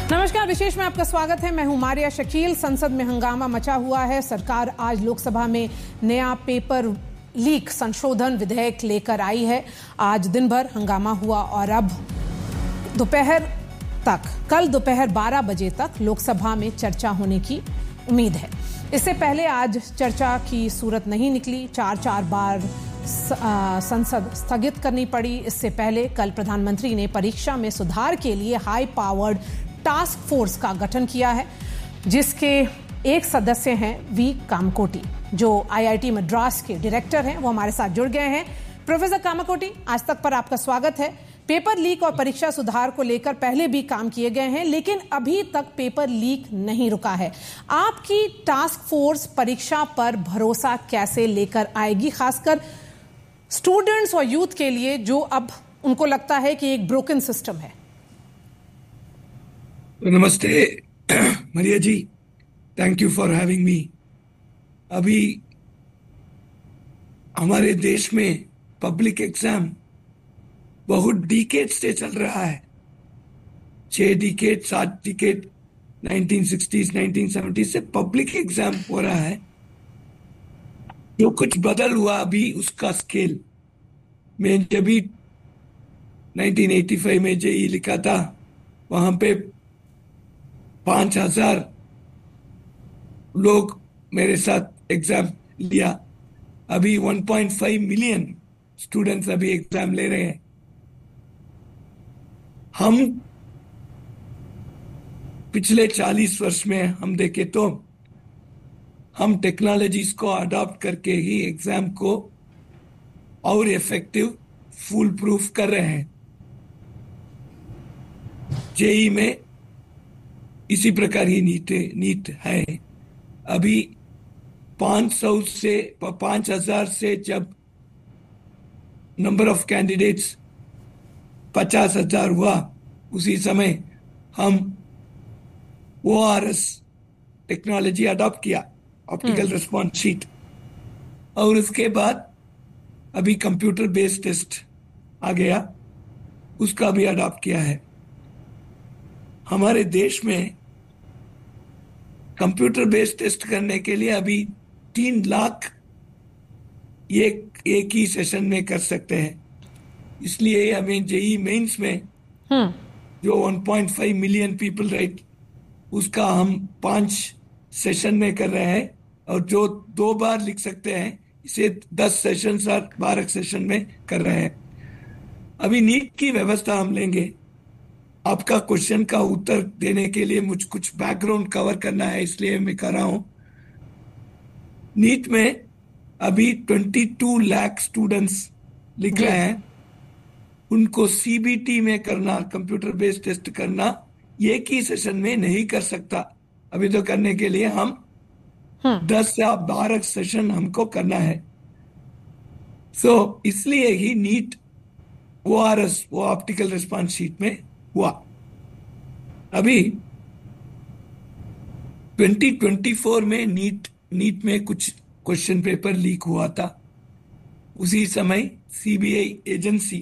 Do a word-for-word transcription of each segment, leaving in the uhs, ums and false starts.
नमस्कार, विशेष में आपका स्वागत है। मैं हूं मारिया शकील। संसद में हंगामा मचा हुआ है। सरकार आज लोकसभा में नया पेपर लीक संशोधन विधेयक लेकर आई है। आज दिन भर हंगामा हुआ और अब दोपहर तक, कल दोपहर बारह बजे तक लोकसभा में चर्चा होने की उम्मीद है। इससे पहले आज चर्चा की सूरत नहीं निकली। चार चार बार संसद स्थगित करनी पड़ी। इससे पहले कल प्रधानमंत्री ने परीक्षा में सुधार के लिए हाई पावर्ड टास्क फोर्स का गठन किया है, जिसके एक सदस्य हैं वी कामकोटी, जो आईआईटी मद्रास के डायरेक्टर हैं। वो हमारे साथ जुड़ गए हैं। प्रोफेसर कामकोटी, आज तक पर आपका स्वागत है। पेपर लीक और परीक्षा सुधार को लेकर पहले भी काम किए गए हैं, लेकिन अभी तक पेपर लीक नहीं रुका है। आपकी टास्क फोर्स परीक्षा पर भरोसा कैसे लेकर आएगी, खासकर स्टूडेंट्स और यूथ के लिए, जो अब उनको लगता है कि एक ब्रोकन सिस्टम है? नमस्ते मरिया जी, thank you for having me. अभी हमारे देश में पब्लिक एग्जाम बहुत डिकेड से चल रहा है। छह डिकेड, सात decade, nineteen sixties, nineteen seventies से पब्लिक एग्जाम हो रहा है। जो कुछ बदल हुआ अभी उसका स्केल में, जब भी नाइनटीन एटी फाइव में जेई लिखा था, वहां पे पांच हजार लोग मेरे साथ एग्जाम लिया। अभी one point five million students अभी एग्जाम ले रहे हैं। हम पिछले चालीस वर्ष में हम देखें तो हम टेक्नोलॉजीज को अडॉप्ट करके ही एग्जाम को और इफेक्टिव, फुल प्रूफ कर रहे हैं। जेई में इसी प्रकार ही नीट नीट है। अभी पांच सौ से पांच हजार से जब नंबर ऑफ कैंडिडेट्स पचास हजार हुआ, उसी समय हम O R S technology adopt किया, ऑप्टिकल रिस्पॉन्स शीट, और उसके बाद अभी कंप्यूटर बेस्ड टेस्ट आ गया, उसका भी अडॉप्ट किया है। हमारे देश में कंप्यूटर बेस्ड टेस्ट करने के लिए अभी तीन लाख एक एक ही सेशन में कर सकते हैं। इसलिए हमें जेई मेंस में जो one point five million people right, उसका हम पांच सेशन में कर रहे हैं, और जो दो बार लिख सकते हैं इसे दस सेशन और बारह सेशन में कर रहे हैं। अभी नीट की व्यवस्था हम लेंगे। आपका क्वेश्चन का उत्तर देने के लिए मुझ कुछ बैकग्राउंड कवर करना है, इसलिए मैं कर रहा हूं। नीट में अभी बाईस लाख स्टूडेंट्स लिख रहे हैं। उनको सीबीटी में करना, कंप्यूटर बेस्ड टेस्ट करना, एक ही सेशन में नहीं कर सकता। अभी तो करने के लिए हम दस या बारह सेशन हमको करना है। सो so, इसलिए ही नीट ओ आर एस, वो ऑप्टिकल रिस्पॉन्स शीट में हुआ। अभी ट्वेंटी ट्वेंटी फोर में नीट नीट में कुछ क्वेश्चन पेपर लीक हुआ था। उसी समय सीबीआई एजेंसी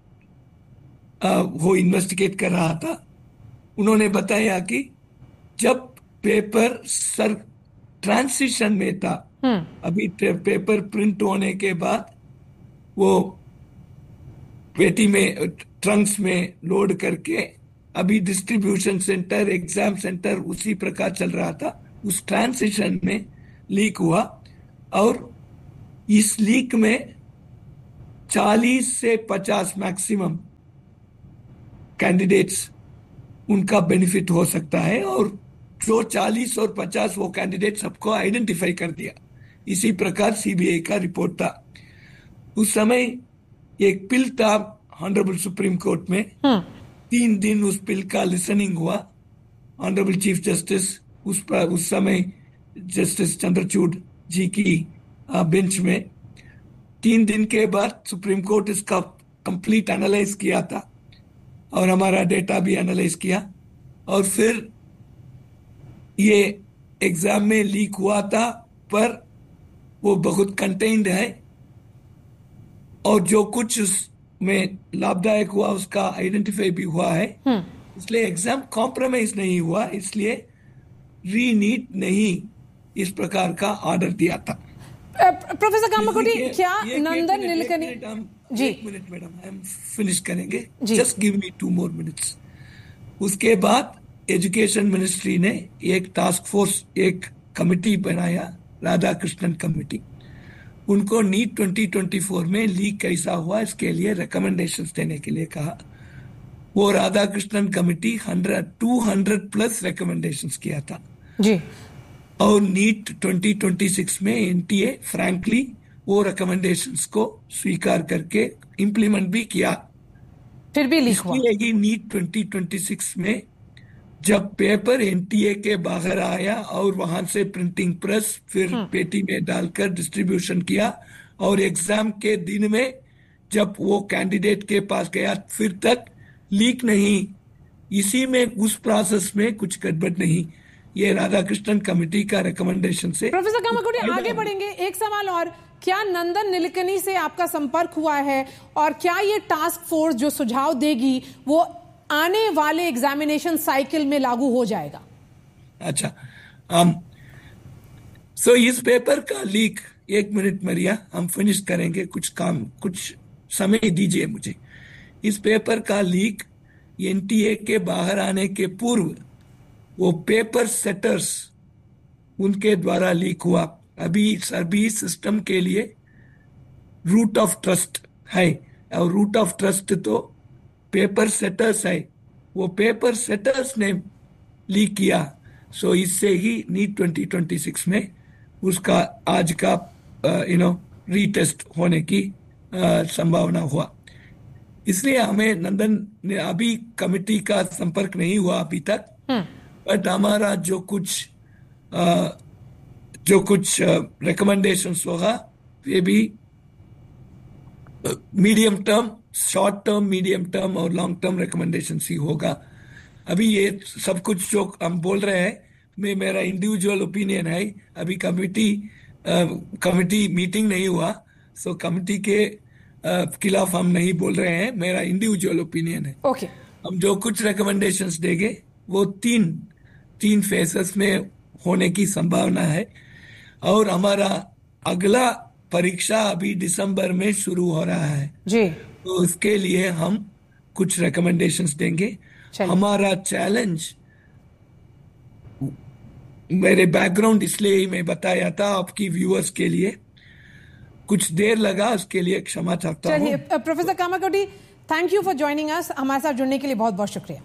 वो इन्वेस्टिगेट कर रहा था। उन्होंने बताया कि जब पेपर सर ट्रांसिशन में था, अभी पेपर प्रिंट होने के बाद वो पेटी में, ट्रंक्स में लोड करके अभी डिस्ट्रीब्यूशन सेंटर, एग्जाम सेंटर उसी प्रकार चल रहा था। उस ट्रांसिशन में लीक हुआ, और इस लीक में चालीस से पचास मैक्सिमम कैंडिडेट्स, उनका बेनिफिट हो सकता है। और जो चालीस और पचास वो कैंडिडेट सबको आइडेंटिफाई कर दिया। इसी प्रकार सीबीआई का रिपोर्ट था। उस समय एक पिल था ऑनरेबल सुप्रीम कोर्ट में। तीन दिन उस पिल का लिसनिंग हुआ। ऑनरेबल चीफ जस्टिस उस पर उस समय जस्टिस चंद्रचूड़ जी की बेंच में, तीन दिन के बाद सुप्रीम कोर्ट इसका कंप्लीट एनालाइज किया था, और हमारा डेटा भी एनालाइज किया। और फिर ये एग्जाम में लीक हुआ था, पर वो बहुत कंटेन्ड है, और जो कुछ उसमें लाभदायक हुआ उसका आइडेंटिफाई भी हुआ है। इसलिए एग्जाम कॉम्प्रोमाइज नहीं हुआ, इसलिए रीनीट नहीं इस प्रकार का ऑर्डर दिया था। प्रोफेसर कामाकोटी, क्या नंदन नीलकनी जी एक मिनट मैडम, हम फिनिश करेंगे, just give me to more minutes. उसके बाद एजुकेशन मिनिस्ट्री ने एक टास्क फोर्स, एक कमिटी बनाया, राधाकृष्णन कमिटी। उनको नीट ट्वेंटी ट्वेंटी फोर में लीक कैसा हुआ इसके लिए रिकमेंडेशंस देने के लिए कहा। वो Radhakrishnan committee hundred two hundred plus recommendations किया था जी। और नीट ट्वेंटी ट्वेंटी सिक्स में एनटीए फ्रैंकली वो रिकमेंडेशंस को स्वीकार करके इम्प्लीमेंट भी किया, फिर भी लीक हुआ। इसलिए नीट ट्वेंटी ट्वेंटी सिक्स में जब पेपर एनटीए के बाहर आया और वहां से प्रिंटिंग प्रेस फिर पेटी में डालकर डिस्ट्रीब्यूशन किया, और एग्जाम के दिन में जब वो कैंडिडेट के पास गया फिर तक लीक नहीं। इसी में उस प्रोसेस में कुछ गड़बड़ नहीं। ये राधाकृष्णन कमेटी का रिकमेंडेशन से। प्रोफेसर कामाकोटी, आगे बढ़ेंगे। एक सवाल और, क्या नंदन नीलकनी से आपका संपर्क हुआ है, और क्या ये टास्क फोर्स जो सुझाव देगी वो आने वाले एग्जामिनेशन साइकिल में लागू हो जाएगा? अच्छा, हम सो इस पेपर का लीक, एक मिनट मरिया, हम फिनिश करेंगे, कुछ काम, कुछ समय दीजिए मुझे। इस पेपर का लीक एनटीए के बाहर आने के पूर्व वो पेपर सेटर्स उनके द्वारा लीक हुआ। अभी सर्विस सिस्टम के लिए रूट ऑफ ट्रस्ट है, और रूट ऑफ ट्रस्ट तो पेपर सेटर्स है, वो पेपर सेटर्स ने लीक किया। सो इससे ही नीट ट्वेंटी ट्वेंटी सिक्स में उसका आज का यू नो रीटेस्ट होने की संभावना हुआ। इसलिए हमें नंदन ने अभी कमिटी का संपर्क नहीं हुआ अभी तक, बट हमारा जो कुछ आ, जो कुछ रिकमेंडेशंस होगा ये भी medium term, short term, medium term और लॉन्ग टर्म रिकमेंडेशंस ही होगा। अभी ये सब कुछ जो हम बोल रहे हैं में मेरा इंडिविजुअल ओपिनियन है। अभी कमिटी कमिटी मीटिंग नहीं हुआ, सो कमिटी के खिलाफ हम नहीं बोल रहे हैं, मेरा इंडिविजुअल ओपिनियन है। Okay okay. हम जो कुछ रिकमेंडेशंस देंगे वो तीन तीन फेजेस में होने की संभावना है, और हमारा अगला परीक्षा अभी दिसंबर में शुरू हो रहा है जी। तो उसके लिए हम कुछ रिकमेंडेशंस देंगे। हमारा चैलेंज, मेरे बैकग्राउंड इसलिए ही मैं बताया था आपकी व्यूअर्स के लिए, कुछ देर लगा, उसके लिए क्षमा चाहता हूं। चलिए professor Kamakoti, thank you for joining us, हमारे साथ जुड़ने के लिए बहुत बहुत शुक्रिया।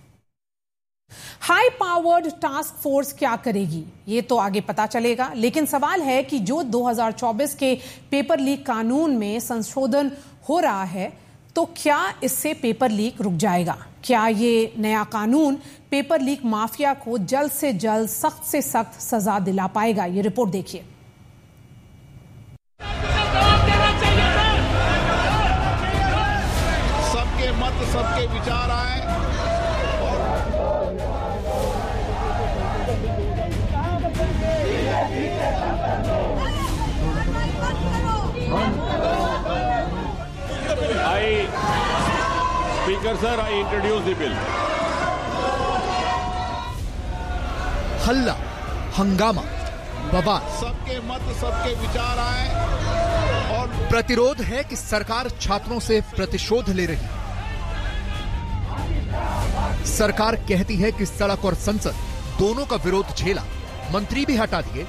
हाई पावर्ड टास्क फोर्स क्या करेगी ये तो आगे पता चलेगा, लेकिन सवाल है कि जो दो हज़ार चौबीस के पेपर लीक कानून में संशोधन हो रहा है तो क्या इससे पेपर लीक रुक जाएगा? क्या ये नया कानून पेपर लीक माफिया को जल्द से जल्द सख्त से सख्त सजा दिला पाएगा? ये रिपोर्ट देखिए। सबके मत, सबके विचार आए। I, Speaker sir, I introduce the bill. हल्ला, हंगामा, बवाल, सबके मत, सबके विचार आए, और प्रतिरोध है कि सरकार छात्रों से प्रतिशोध ले रही। सरकार कहती है कि सड़क और संसद दोनों का विरोध झेला, मंत्री भी हटा दिए।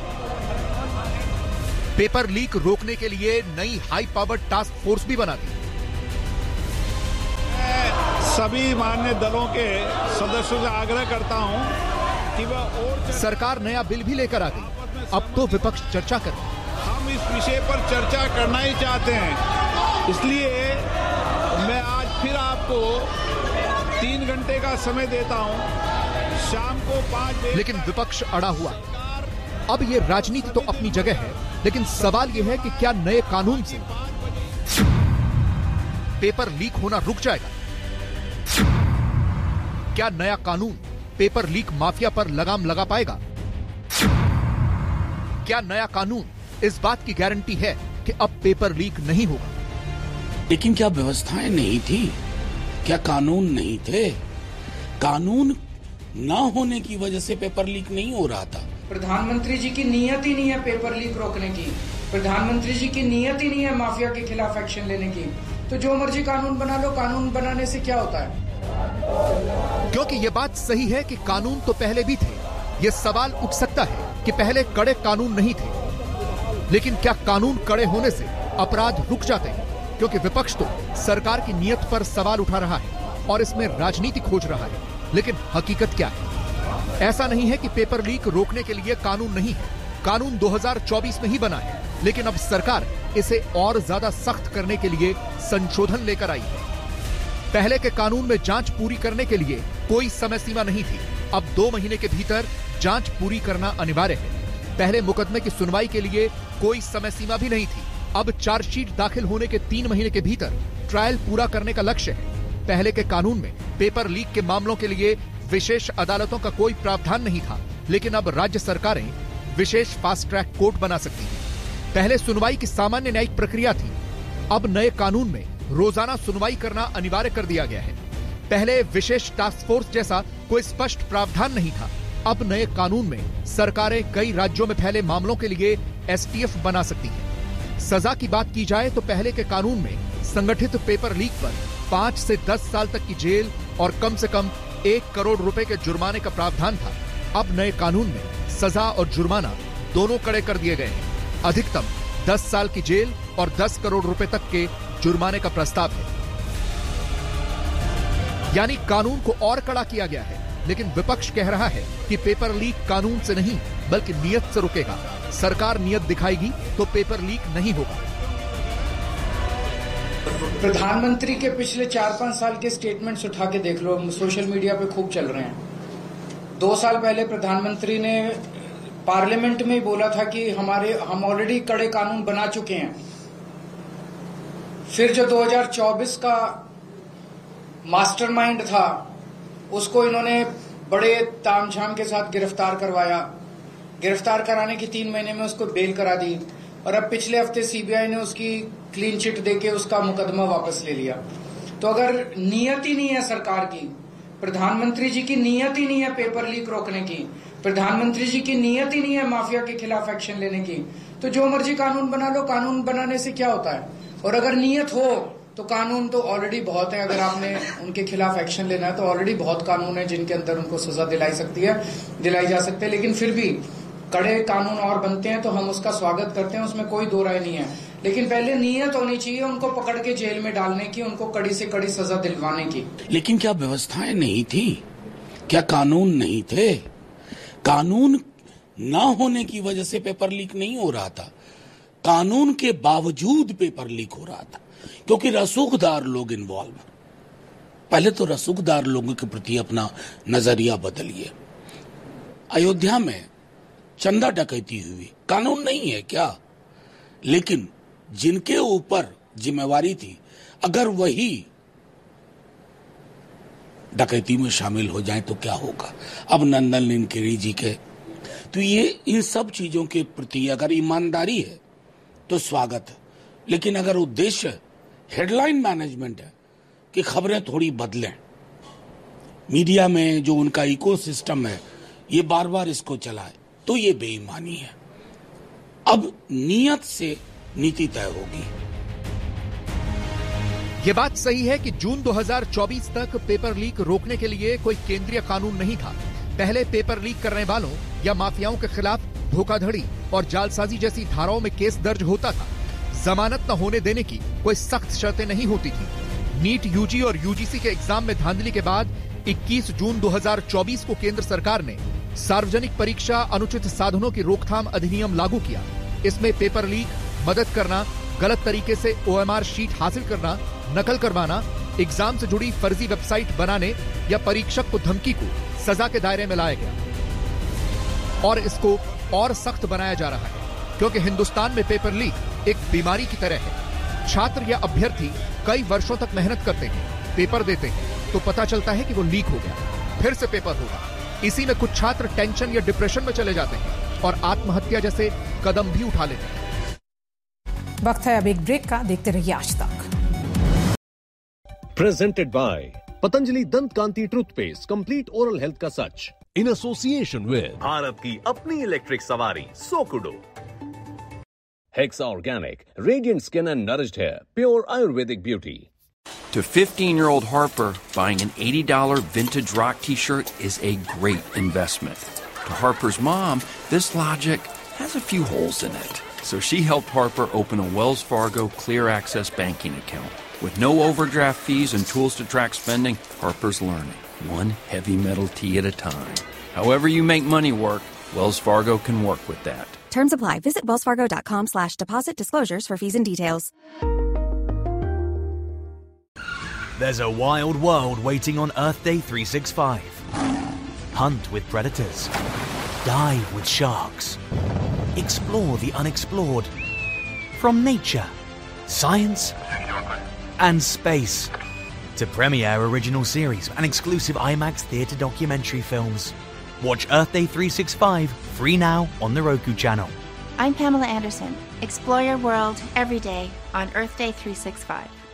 पेपर लीक रोकने के लिए नई हाई पावर टास्क फोर्स भी बना दी। सभी मान्य दलों के सदस्यों से आग्रह करता हूं कि वह और सरकार नया बिल भी लेकर आ गई। अब तो विपक्ष चर्चा करे। हम इस विषय पर चर्चा करना ही चाहते हैं, इसलिए मैं आज फिर आपको तीन घंटे का समय देता हूं, शाम को पांच बजे। लेकिन विपक्ष अड़ा हुआ। अब ये राजनीति तो अपनी जगह है, लेकिन सवाल यह है कि क्या नए कानून से पेपर लीक होना रुक जाएगा? क्या नया कानून पेपर लीक माफिया पर लगाम लगा पाएगा? क्या नया कानून इस बात की गारंटी है कि अब पेपर लीक नहीं होगा? लेकिन क्या व्यवस्थाएं नहीं थी? क्या कानून नहीं थे? कानून ना होने की वजह से पेपर लीक नहीं हो रहा था। प्रधानमंत्री जी की नीयत ही नहीं है पेपर लीक रोकने की, प्रधानमंत्री जी की नीयत ही नहीं है माफिया के खिलाफ एक्शन लेने की, तो जो मर्जी कानून बना लो, कानून बनाने से क्या होता है? क्योंकि ये बात सही है कि कानून तो पहले भी थे। ये सवाल उठ सकता है कि पहले कड़े कानून नहीं थे, लेकिन क्या कानून कड़े होने से अपराध रुक जाते हैं? क्योंकि विपक्ष तो सरकार की नीयत पर सवाल उठा रहा है और इसमें राजनीति खोज रहा है, लेकिन हकीकत क्या है? ऐसा नहीं है कि पेपर लीक रोकने के लिए कानून नहीं है। कानून दो हज़ार चौबीस में ही बना है, लेकिन अब सरकार इसे और ज्यादा सख्त करने के लिए संशोधन लेकर आई है। पहले के कानून में जांच पूरी करने के लिए कोई समय सीमा नहीं थी। अब दो महीने के भीतर जांच पूरी करना अनिवार्य है। पहले मुकदमे की सुनवाई के लिए कोई समय सीमा भी नहीं थी। अब चार्जशीट दाखिल होने के तीन महीने के भीतर ट्रायल पूरा करने का लक्ष्य है। पहले के कानून में पेपर लीक के मामलों के लिए विशेष अदालतों का कोई प्रावधान नहीं था, लेकिन अब राज्य सरकारें विशेष फास्ट ट्रैक कोर्ट बना सकती हैं। पहले सुनवाई की सामान्य न्यायिक प्रक्रिया थी, अब नए कानून में रोजाना सुनवाई करना अनिवार्य कर दिया गया है। पहले विशेष टास्क फोर्स जैसा कोई स्पष्ट प्रावधान नहीं था, अब नए कानून में सरकारें कई राज्यों में फैले मामलों के लिए एसटीएफ बना सकती हैं। सजा की बात की जाए तो पहले के कानून में संगठित पेपर लीक पर पांच से दस साल तक की जेल और कम से कम एक करोड़ रुपए के जुर्माने का प्रावधान था। अब नए कानून में सजा और जुर्माना दोनों कड़े कर दिए गए हैं। अधिकतम दस साल की जेल और दस करोड़ रुपए तक के जुर्माने का प्रस्ताव है। यानी कानून को और कड़ा किया गया है, लेकिन विपक्ष कह रहा है कि पेपर लीक कानून से नहीं बल्कि नियत से रुकेगा। सरकार नियत दिखाएगी तो पेपर लीक नहीं होगा। प्रधानमंत्री के पिछले चार पांच साल के स्टेटमेंट्स उठा के देख लो, सोशल मीडिया पे खूब चल रहे हैं। दो साल पहले प्रधानमंत्री ने पार्लियामेंट में बोला था कि हमारे हम ऑलरेडी कड़े कानून बना चुके हैं। फिर जो दो हज़ार चौबीस का मास्टरमाइंड था, उसको इन्होंने बड़े तामझाम के साथ गिरफ्तार करवाया। गिरफ्तार कराने की तीन महीने में उसको बेल करा दी, और अब पिछले हफ्ते सीबीआई ने उसकी क्लीन चिट देके उसका मुकदमा वापस ले लिया। तो अगर नीयत ही नहीं है सरकार की, प्रधानमंत्री जी की नीयत ही नहीं है पेपर लीक रोकने की, प्रधानमंत्री जी की नीयत ही नहीं है माफिया के खिलाफ एक्शन लेने की, तो जो मर्जी कानून बना लो, कानून बनाने से क्या होता है? और अगर नीयत हो तो कानून तो ऑलरेडी बहुत है। अगर आपने उनके खिलाफ एक्शन लेना है तो ऑलरेडी बहुत कानून है जिनके अंदर उनको सजा दिलाई सकती है दिलाई जा सकती है। लेकिन फिर भी कड़े कानून और बनते हैं तो हम उसका स्वागत करते हैं, उसमें कोई दो राय नहीं है। लेकिन पहले नीयत होनी चाहिए उनको पकड़ के जेल में डालने की, उनको कड़ी से कड़ी सजा दिलवाने की। लेकिन क्या व्यवस्थाएं नहीं थी? क्या कानून नहीं थे? कानून ना होने की वजह से पेपर लीक नहीं हो रहा था, कानून के बावजूद पेपर लीक हो रहा था, क्योंकि रसूखदार लोग इन्वॉल्व। पहले तो रसूखदार लोगों के प्रति अपना नजरिया बदलिए। अयोध्या में चंदा डकैती हुई, कानून नहीं है क्या? लेकिन जिनके ऊपर जिम्मेवारी थी, अगर वही डकैती में शामिल हो जाए तो क्या होगा? अब नंदन निनकेरी जी के, तो ये इन सब चीजों के प्रति अगर ईमानदारी है तो स्वागत है। लेकिन अगर उद्देश्य हेडलाइन मैनेजमेंट है कि खबरें थोड़ी बदलें, मीडिया में जो उनका इकोसिस्टम है ये बार बार इसको चलाए, तो ये बेईमानी है। अब नियत से नीति तय होगी। ये बात सही है कि जून दो हज़ार चौबीस तक पेपर लीक रोकने के लिए कोई केंद्रीय कानून नहीं था। पहले पेपर लीक करने वालों या माफियाओं के खिलाफ धोखाधड़ी और जालसाजी जैसी धाराओं में केस दर्ज होता था। जमानत न होने देने की कोई सख्त शर्तें नहीं होती थी। नीट यूजी और यूजीसी के एग्जाम में धांधली के बाद इक्कीस जून दो हज़ार चौबीस को केंद्र सरकार ने सार्वजनिक परीक्षा अनुचित साधनों की रोकथाम अधिनियम लागू किया। इसमें पेपर लीक, मदद करना, गलत तरीके से ओएमआर शीट हासिल करना, नकल करवाना, एग्जाम से जुड़ी फर्जी वेबसाइट बनाने या परीक्षक को धमकी को सजा के दायरे में लाया गया। और इसको और सख्त बनाया जा रहा है, क्योंकि हिंदुस्तान में पेपर लीक एक बीमारी की तरह है। छात्र या अभ्यर्थी कई वर्षों तक मेहनत करते हैं, पेपर देते हैं, तो पता चलता है कि वो लीक हो गया, फिर से पेपर होगा। इसी में कुछ छात्र टेंशन या डिप्रेशन में चले जाते हैं और आत्महत्या जैसे कदम भी उठा लेते हैं। वक्त है अब एक ब्रेक का, देखते रहिए आज तक। प्रेजेंटेड बाय पतंजलि दंत कांति टूथपेस्ट, कंप्लीट ओरल हेल्थ का सच, इन एसोसिएशन विद भारत की अपनी इलेक्ट्रिक सवारी सोकुडो, Hexa Organic, radiant skin and nourished hair, pure Ayurvedic beauty. To fifteen-year-old Harper, buying an eighty dollars vintage rock t-shirt is a great investment. To Harper's mom, this logic has a few holes in it. So she helped Harper open a Wells Fargo Clear Access banking account. With no overdraft fees and tools to track spending, Harper's learning, one heavy metal tea at a time. However you make money work, Wells Fargo can work with that. Terms apply. Visit wellsfargo.com slash deposit disclosures for fees and details. There's a wild world waiting on Earth Day three sixty-five. Hunt with predators. Dive with sharks. Explore the unexplored. From nature, science, and space. To premiere original series and exclusive IMAX theatre documentary films. Watch Earth Day three sixty-five free now on the Roku channel. I'm Pamela Anderson. Explore your world every day on Earth Day three sixty-five.